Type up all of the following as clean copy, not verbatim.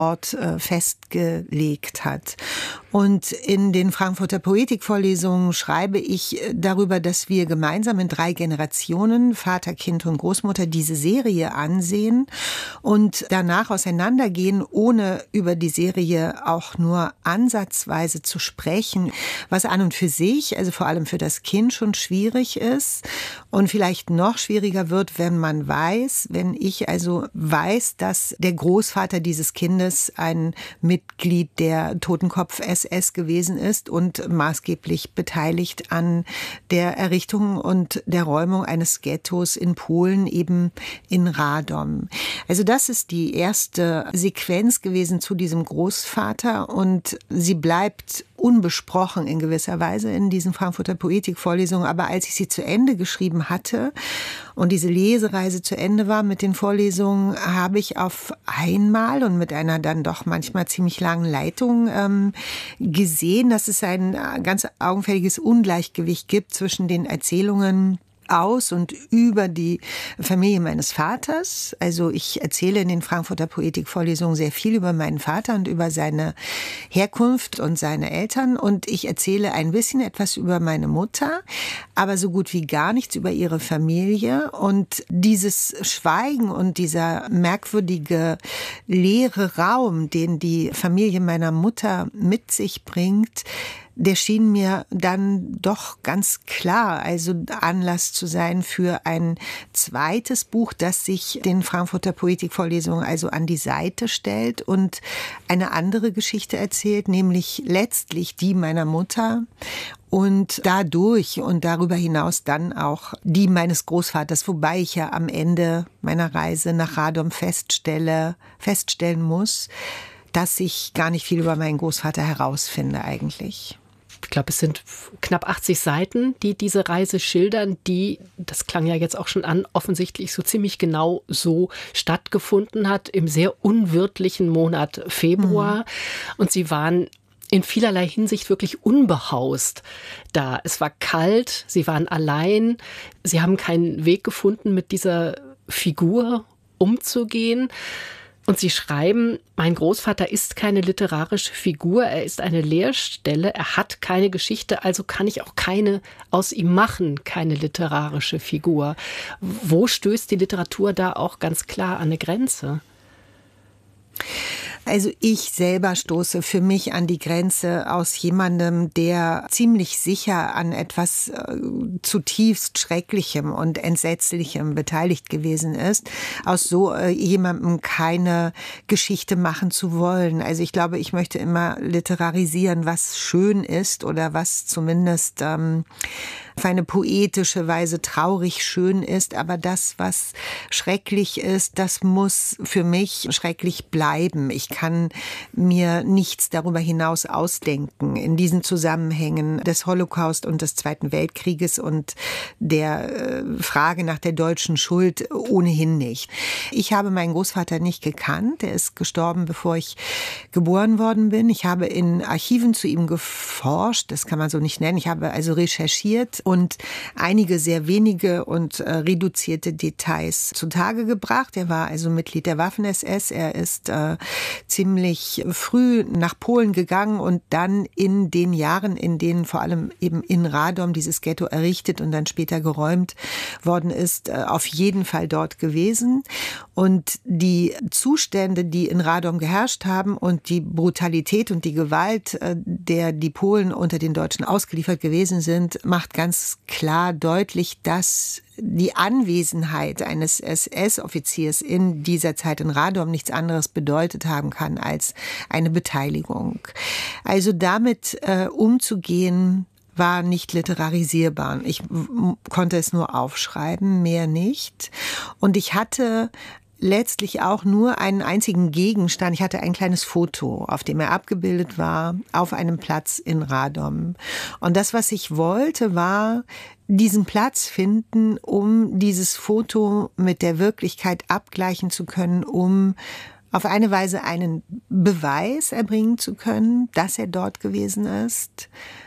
Ort festgelegt hat. Und in den Frankfurter Poetikvorlesungen schreibe ich darüber, dass wir gemeinsam in 3 Generationen, Vater, Kind und Großmutter, diese Serie ansehen und danach auseinandergehen, ohne über die Serie auch nur ansatzweise zu sprechen, was an und für sich, also vor allem für das Kind, schon schwierig ist und vielleicht noch schwieriger wird, wenn ich also weiß, dass der Großvater dieses Kindes ein Mitglied der Totenkopf-SS gewesen ist und maßgeblich beteiligt an der Errichtung und der Räumung eines Ghettos in Polen, eben in Radom. Also das ist die erste Sequenz gewesen zu diesem Großvater und sie bleibt unbesprochen in gewisser Weise in diesen Frankfurter Poetikvorlesungen. Aber als ich sie zu Ende geschrieben hatte und diese Lesereise zu Ende war mit den Vorlesungen, habe ich auf einmal und mit einer dann doch manchmal ziemlich langen Leitung gesehen, dass es ein ganz augenfälliges Ungleichgewicht gibt zwischen den Erzählungen aus und über die Familie meines Vaters. Also ich erzähle in den Frankfurter Poetikvorlesungen sehr viel über meinen Vater und über seine Herkunft und seine Eltern. Und ich erzähle ein bisschen etwas über meine Mutter, aber so gut wie gar nichts über ihre Familie. Und dieses Schweigen und dieser merkwürdige leere Raum, den die Familie meiner Mutter mit sich bringt, der schien mir dann doch ganz klar, also Anlass zu sein für ein zweites Buch, das sich den Frankfurter Poetikvorlesungen also an die Seite stellt und eine andere Geschichte erzählt, nämlich letztlich die meiner Mutter und dadurch und darüber hinaus dann auch die meines Großvaters, wobei ich ja am Ende meiner Reise nach Radom feststellen muss, dass ich gar nicht viel über meinen Großvater herausfinde eigentlich. Ich glaube, es sind knapp 80 Seiten, die diese Reise schildern, die, das klang ja jetzt auch schon an, offensichtlich so ziemlich genau so stattgefunden hat im sehr unwirtlichen Monat Februar. Und sie waren in vielerlei Hinsicht wirklich unbehaust da. Es war kalt, sie waren allein, sie haben keinen Weg gefunden, mit dieser Figur umzugehen. Und sie schreiben, mein Großvater ist keine literarische Figur, er ist eine Leerstelle, er hat keine Geschichte, also kann ich auch keine aus ihm machen, keine literarische Figur. Wo stößt die Literatur da auch ganz klar an eine Grenze? Also ich selber stoße für mich an die Grenze aus jemandem, der ziemlich sicher an etwas zutiefst Schrecklichem und Entsetzlichem beteiligt gewesen ist, aus so jemandem keine Geschichte machen zu wollen. Also ich glaube, ich möchte immer literarisieren, was schön ist oder was zumindest auf eine poetische Weise traurig schön ist, aber das, was schrecklich ist, das muss für mich schrecklich bleiben. Ich kann mir nichts darüber hinaus ausdenken in diesen Zusammenhängen des Holocaust und des Zweiten Weltkrieges und der Frage nach der deutschen Schuld ohnehin nicht. Ich habe meinen Großvater nicht gekannt. Er ist gestorben, bevor ich geboren worden bin. Ich habe in Archiven zu ihm geforscht, das kann man so nicht nennen. Ich habe also recherchiert und einige sehr wenige und reduzierte Details zutage gebracht. Er war also Mitglied der Waffen-SS. Er ist ziemlich früh nach Polen gegangen und dann in den Jahren, in denen vor allem eben in Radom dieses Ghetto errichtet und dann später geräumt worden ist, auf jeden Fall dort gewesen. Und die Zustände, die in Radom geherrscht haben und die Brutalität und die Gewalt, der die Polen unter den Deutschen ausgeliefert gewesen sind, macht ganz klar deutlich, dass die Anwesenheit eines SS-Offiziers in dieser Zeit in Radom nichts anderes bedeutet haben kann als eine Beteiligung. Also damit umzugehen, war nicht literarisierbar. Ich konnte es nur aufschreiben, mehr nicht. Und ich hatte letztlich auch nur einen einzigen Gegenstand. Ich hatte ein kleines Foto, auf dem er abgebildet war, auf einem Platz in Radom. Und das, was ich wollte, war diesen Platz finden, um dieses Foto mit der Wirklichkeit abgleichen zu können, um auf eine Weise einen Beweis erbringen zu können, dass er dort gewesen ist.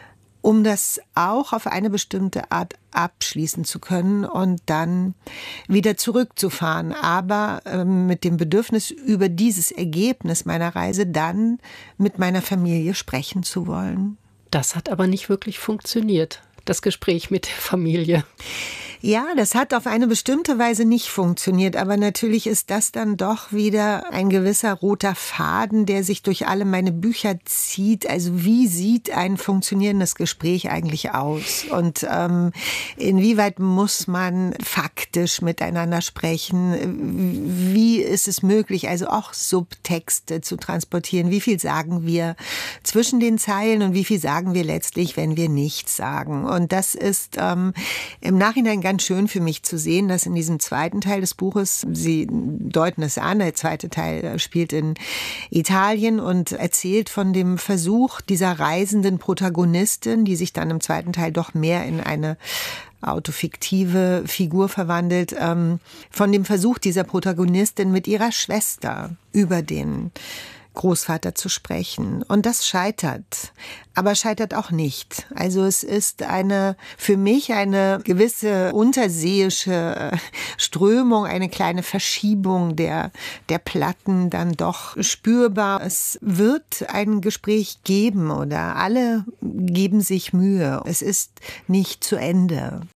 um das auch auf eine bestimmte Art abschließen zu können und dann wieder zurückzufahren. Aber mit dem Bedürfnis, über dieses Ergebnis meiner Reise dann mit meiner Familie sprechen zu wollen. Das hat aber nicht wirklich funktioniert, das Gespräch mit der Familie. Ja, das hat auf eine bestimmte Weise nicht funktioniert, aber natürlich ist das dann doch wieder ein gewisser roter Faden, der sich durch alle meine Bücher zieht. Also wie sieht ein funktionierendes Gespräch eigentlich aus? Und inwieweit muss man faktisch miteinander sprechen? Wie ist es möglich, also auch Subtexte zu transportieren? Wie viel sagen wir zwischen den Zeilen und wie viel sagen wir letztlich, wenn wir nichts sagen? Und das ist im Nachhinein ganz schön für mich zu sehen, dass in diesem zweiten Teil des Buches, Sie deuten es an, der zweite Teil spielt in Italien und erzählt von dem Versuch dieser reisenden Protagonistin, die sich dann im zweiten Teil doch mehr in eine autofiktive Figur verwandelt, von dem Versuch dieser Protagonistin mit ihrer Schwester über den Großvater zu sprechen. Und das scheitert, aber scheitert auch nicht. Also es ist für mich eine gewisse unterseeische Strömung, eine kleine Verschiebung der Platten dann doch spürbar. Es wird ein Gespräch geben oder alle geben sich Mühe. Es ist nicht zu Ende.